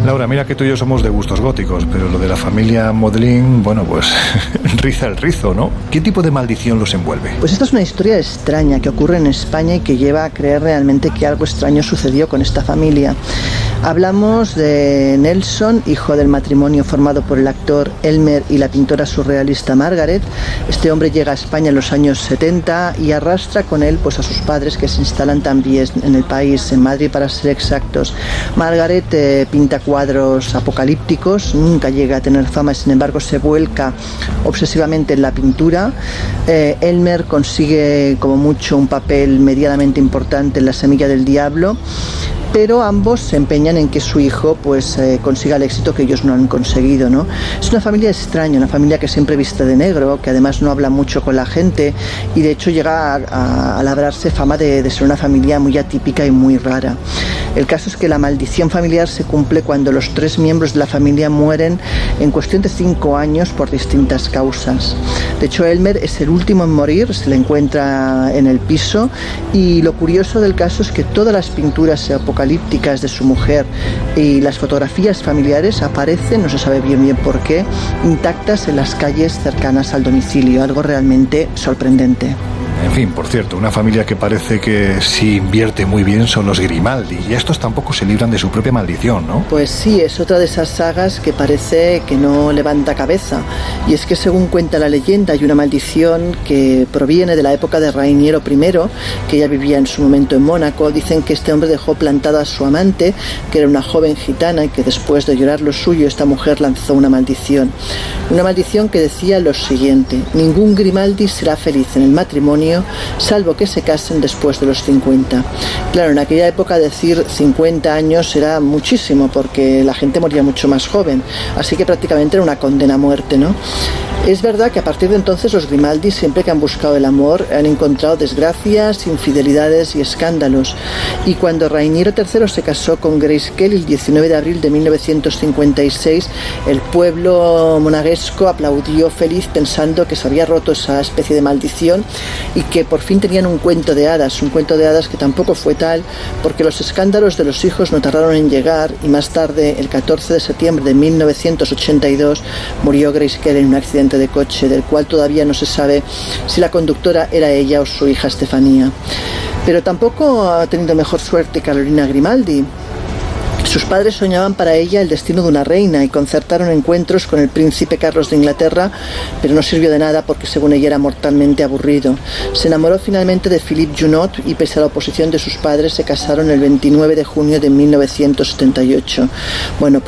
Laura, mira que tú y yo somos de gustos góticos, pero lo de la familia Modelín, bueno, pues riza el rizo, ¿no? ¿Qué tipo de maldición los envuelve? Pues esta es una historia extraña que ocurre en España y que lleva a creer realmente que algo extraño sucedió con esta familia. Hablamos de Nelson, hijo del matrimonio formado por el actor Elmer y la pintora surrealista Margaret. Este hombre llega a España en los años 70 y arrastra con él pues a sus padres, que se instalan también en el país, en Madrid para ser exactos. Margaret pinta cuadros apocalípticos, nunca llega a tener fama, sin embargo se vuelca obsesivamente en la pintura. Elmer consigue como mucho un papel medianamente importante en La semilla del diablo, pero ambos se empeñan en que su hijo pues consiga el éxito que ellos no han conseguido, ¿no? Es una familia extraña, una familia que siempre viste de negro, que además no habla mucho con la gente y de hecho llega a labrarse fama de ser una familia muy atípica y muy rara. El caso es que la maldición familiar se cumple cuando los 3 miembros de la familia mueren en cuestión de 5 años por distintas causas. De hecho, Elmer es el último en morir, se le encuentra en el piso, y lo curioso del caso es que todas las pinturas apocalípticas de su mujer y las fotografías familiares aparecen, no se sabe bien por qué, intactas en las calles cercanas al domicilio, algo realmente sorprendente. En fin, por cierto, una familia que parece que sí invierte muy bien son los Grimaldi, y estos tampoco se libran de su propia maldición, ¿no? Pues sí, es otra de esas sagas que parece que no levanta cabeza, y es que según cuenta la leyenda hay una maldición que proviene de la época de Rainiero I, que ya vivía en su momento en Mónaco. Dicen que este hombre dejó plantada a su amante, que era una joven gitana, y que después de llorar lo suyo, esta mujer lanzó una maldición que decía lo siguiente: ningún Grimaldi será feliz en el matrimonio salvo que se casen después de los 50. Claro, en aquella época decir 50 años era muchísimo, porque la gente moría mucho más joven, así que prácticamente era una condena a muerte, ¿no? Es verdad que a partir de entonces los Grimaldi, siempre que han buscado el amor, han encontrado desgracias, infidelidades y escándalos. Y cuando Rainiero III se casó con Grace Kelly el 19 de abril de 1956, el pueblo monegasco aplaudió feliz pensando que se había roto esa especie de maldición y que por fin tenían un cuento de hadas que tampoco fue tal, porque los escándalos de los hijos no tardaron en llegar, y más tarde, el 14 de septiembre de 1982, murió Grace Kelly en un accidente de coche, del cual todavía no se sabe si la conductora era ella o su hija Estefanía. Pero tampoco ha tenido mejor suerte Carolina Grimaldi. Sus padres soñaban para ella el destino de una reina y concertaron encuentros con el príncipe Carlos de Inglaterra, pero no sirvió de nada porque según ella era mortalmente aburrido. Se enamoró finalmente de Philippe Junot y, pese a la oposición de sus padres, se casaron el 29 de junio de 1978. Bueno,